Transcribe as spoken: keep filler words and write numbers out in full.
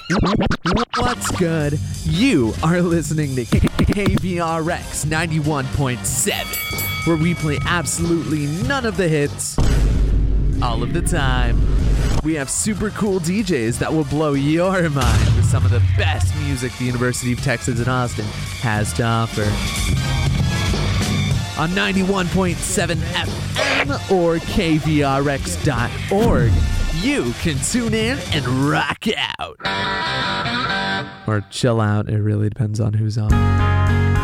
What's good? You are listening to K V R X ninety-one point seven, where we play absolutely none of the hits all of the time. We have super cool D Js that will blow your mind with some of the best music the University of Texas at Austin has to offer. On ninety-one point seven F M or K V R X dot org, you can tune in and rock out. Or chill out. It really depends on who's on.